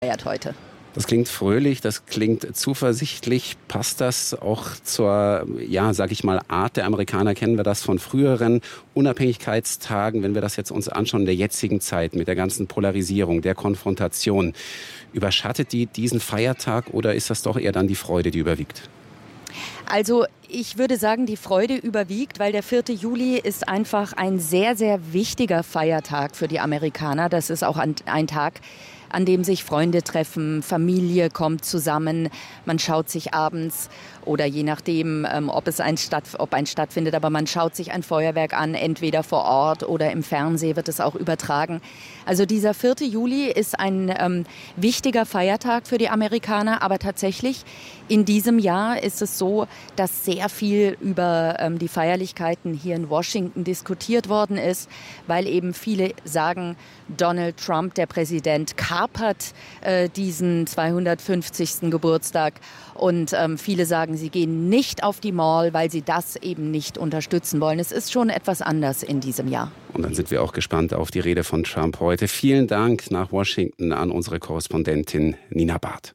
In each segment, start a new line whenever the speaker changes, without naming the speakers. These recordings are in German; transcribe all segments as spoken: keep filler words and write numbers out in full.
feiert heute.
Das klingt fröhlich, das klingt zuversichtlich. Passt das auch zur, ja, sag ich mal, Art der Amerikaner? Kennen wir das von früheren Unabhängigkeitstagen? Wenn wir das jetzt uns anschauen in der jetzigen Zeit mit der ganzen Polarisierung, der Konfrontation, überschattet die diesen Feiertag oder ist das doch eher dann die Freude, die überwiegt?
Also ich würde sagen, die Freude überwiegt, weil der vierte Juli ist einfach ein sehr, sehr wichtiger Feiertag für die Amerikaner. Das ist auch ein, ein Tag, an dem sich Freunde treffen, Familie kommt zusammen, man schaut sich abends oder je nachdem, ähm, ob es ein statt, ob ein stattfindet, aber man schaut sich ein Feuerwerk an, entweder vor Ort oder im Fernsehen wird es auch übertragen. Also dieser vierte Juli ist ein ähm, wichtiger Feiertag für die Amerikaner, aber tatsächlich in diesem Jahr ist es so, dass sehr viel über ähm, die Feierlichkeiten hier in Washington diskutiert worden ist, weil eben viele sagen, Donald Trump, der Präsident, kapert äh, diesen zweihundertfünfzigsten Geburtstag. Und ähm, viele sagen, sie gehen nicht auf die Mall, weil sie das eben nicht unterstützen wollen. Es ist schon etwas anders in diesem Jahr.
Und dann sind wir auch gespannt auf die Rede von Trump heute. Vielen Dank nach Washington an unsere Korrespondentin Nina Barth.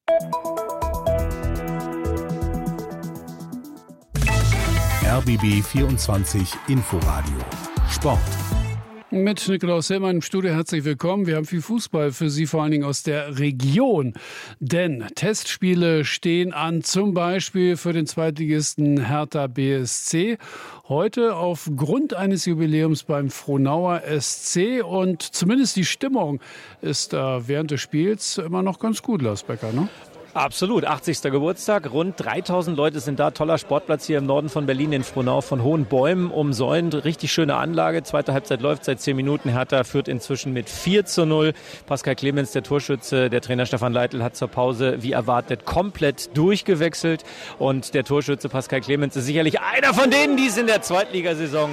R B B vierundzwanzig Inforadio Sport.
Mit Nikolaus Hellmann im Studio herzlich willkommen. Wir haben viel Fußball für Sie, vor allen Dingen aus der Region. Denn Testspiele stehen an, zum Beispiel für den Zweitligisten Hertha B S C. Heute aufgrund eines Jubiläums beim Frohnauer S C. Und zumindest die Stimmung ist da während des Spiels immer noch ganz gut, Lars Becker, ne?
Absolut, achtzigster Geburtstag, rund dreitausend Leute sind da, toller Sportplatz hier im Norden von Berlin in Frohnau, von hohen Bäumen umsäumt, richtig schöne Anlage, zweite Halbzeit läuft seit zehn Minuten, Hertha führt inzwischen mit vier zu null, Pascal Clemens, der Torschütze, der Trainer Stefan Leitl hat zur Pause, wie erwartet, komplett durchgewechselt und der Torschütze Pascal Clemens ist sicherlich einer von denen, die es in der Zweitligasaison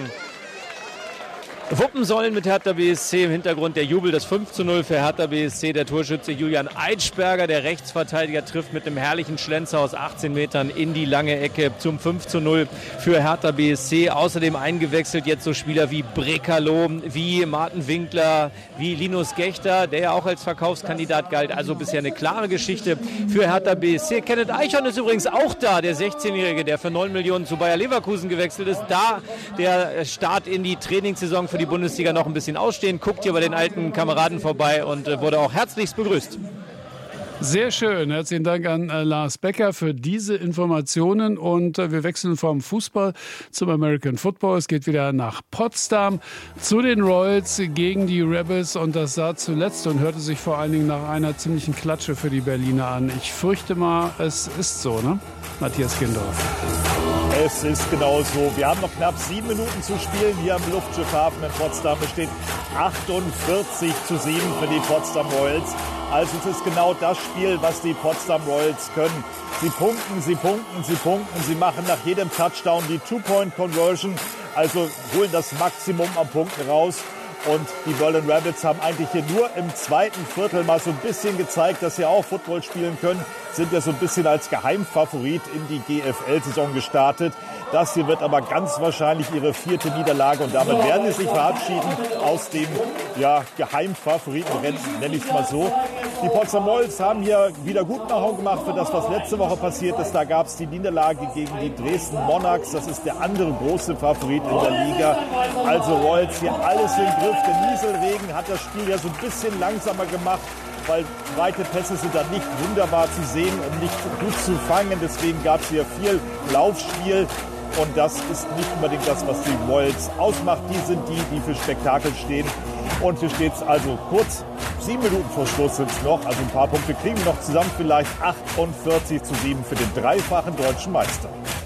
wuppen sollen mit Hertha B S C. Im Hintergrund der Jubel, das fünf zu null für Hertha B S C. Der Torschütze Julian Eitschberger, der Rechtsverteidiger, trifft mit einem herrlichen Schlenzer aus achtzehn Metern in die lange Ecke zum fünf zu null für Hertha B S C. Außerdem eingewechselt jetzt so Spieler wie Brekalo, wie Martin Winkler, wie Linus Gächter, der ja auch als Verkaufskandidat galt. Also bisher eine klare Geschichte für Hertha B S C. Kenneth Eichhorn ist übrigens auch da, der sechzehnjährige, der für neun Millionen zu Bayer Leverkusen gewechselt ist. Da der Start in die Trainingssaison für die Bundesliga noch ein bisschen ausstehen, guckt hier bei den alten Kameraden vorbei und wurde auch herzlichst begrüßt.
Sehr schön. Herzlichen Dank an äh, Lars Becker für diese Informationen. Und äh, wir wechseln vom Fußball zum American Football. Es geht wieder nach Potsdam zu den Royals gegen die Rebels. Und das sah zuletzt und hörte sich vor allen Dingen nach einer ziemlichen Klatsche für die Berliner an. Ich fürchte mal, es ist so, ne? Matthias Kindorf.
Es ist genau so. Wir haben noch knapp sieben Minuten zu spielen hier am Luftschiffhafen in Potsdam. Es steht achtundvierzig zu sieben für die Potsdam Royals. Also es ist genau das Spiel, was die Potsdam Royals können. Sie punkten, sie punkten, sie punkten. Sie machen nach jedem Touchdown die Two-Point-Conversion. Also holen das Maximum an Punkten raus. Und die Berlin Rebels haben eigentlich hier nur im zweiten Viertel mal so ein bisschen gezeigt, dass sie auch Football spielen können. Sind ja so ein bisschen als Geheimfavorit in die G F L-Saison gestartet. Das hier wird aber ganz wahrscheinlich ihre vierte Niederlage und damit werden sie sich verabschieden aus dem ja, Geheimfavoritenrennen, nenne ich es mal so. Die Potsdam Royals haben hier wieder Gutmachung gemacht für das, was letzte Woche passiert ist. Da gab es die Niederlage gegen die Dresden Monarchs. Das ist der andere große Favorit in der Liga. Also Royals hier alles im Griff. Der Nieselregen hat das Spiel ja so ein bisschen langsamer gemacht, weil weite Pässe sind da nicht wunderbar zu sehen und nicht gut zu fangen. Deswegen gab es hier viel Laufspiel. Und das ist nicht unbedingt das, was die Royals ausmacht. Die sind die, die für Spektakel stehen. Und hier steht es also kurz, sieben Minuten vor Schluss sind es noch. Also ein paar Punkte kriegen wir noch zusammen, vielleicht achtundvierzig zu sieben für den dreifachen deutschen Meister.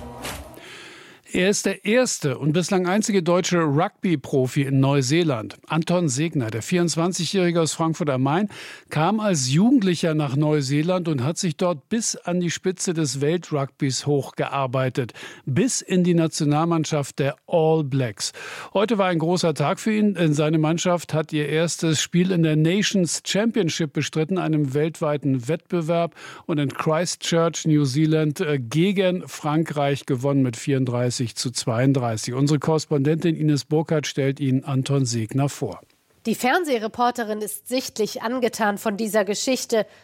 Er ist der erste und bislang einzige deutsche Rugby-Profi in Neuseeland. Anton Segner, der vierundzwanzigjährige aus Frankfurt am Main, kam als Jugendlicher nach Neuseeland und hat sich dort bis an die Spitze des Weltrugbys hochgearbeitet, bis in die Nationalmannschaft der All Blacks. Heute war ein großer Tag für ihn, denn seine Mannschaft hat ihr erstes Spiel in der Nations Championship bestritten, einem weltweiten Wettbewerb, und in Christchurch, New Zealand, gegen Frankreich gewonnen mit vierunddreißig zu zweiunddreißig. Unsere Korrespondentin Ines Burkhardt stellt Ihnen Anton Segner vor.
Die Fernsehreporterin ist sichtlich angetan von dieser Geschichte.